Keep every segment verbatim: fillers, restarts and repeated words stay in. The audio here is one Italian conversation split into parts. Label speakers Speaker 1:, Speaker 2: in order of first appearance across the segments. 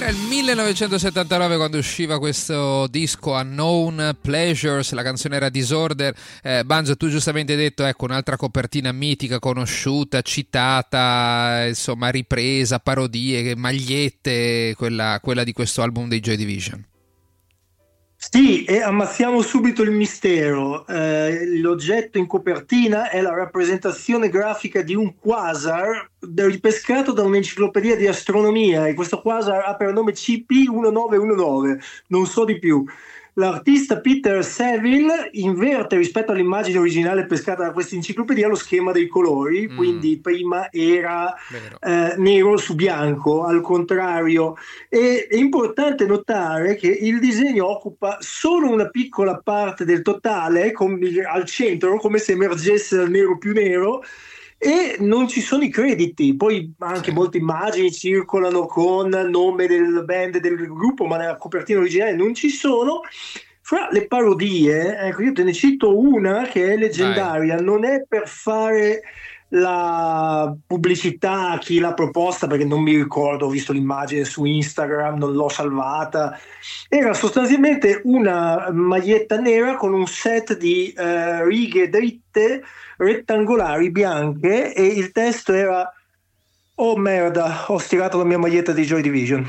Speaker 1: Era il millenovecentosettantanove quando usciva questo disco Unknown Pleasures, la canzone era Disorder. eh, Banzo, tu giustamente hai detto, ecco, un'altra copertina mitica, conosciuta, citata, insomma ripresa, parodie, magliette, quella, quella di questo album dei Joy Division.
Speaker 2: Sì, e ammazziamo subito il mistero. Eh, l'oggetto in copertina è la rappresentazione grafica di un quasar ripescato da un'enciclopedia di astronomia, e questo quasar ha per nome C P millenovecentodiciannove, non so di più. L'artista Peter Saville inverte rispetto all'immagine originale pescata da questa enciclopedia lo schema dei colori,
Speaker 1: Mm.
Speaker 2: quindi prima era eh, nero su bianco, al contrario. E è importante notare che il disegno occupa solo una piccola parte del totale, com- al centro, come se emergesse dal nero più nero, e non ci sono i crediti. Poi anche
Speaker 1: Sì.
Speaker 2: molte immagini circolano con nome del band e del gruppo, ma nella copertina originale non ci sono. Fra le parodie, ecco, io te ne cito una che è leggendaria. Non è per fare la pubblicità a chi l'ha proposta, perché non mi ricordo, ho visto l'immagine su Instagram, non l'ho salvata. Era sostanzialmente una maglietta nera con un set di eh, righe dritte rettangolari bianche, e il testo era: oh merda, ho stirato la mia maglietta di Joy Division.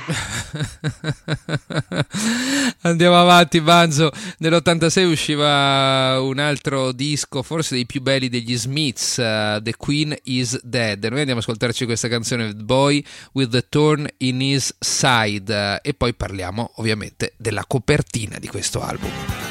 Speaker 1: Andiamo avanti, Banzo. Nell'ottantasei usciva un altro disco, forse dei più belli degli Smiths, uh, The Queen is Dead. Noi andiamo ad ascoltarci questa canzone, The Boy with the Thorn in His Side, uh, e poi parliamo ovviamente della copertina di questo album.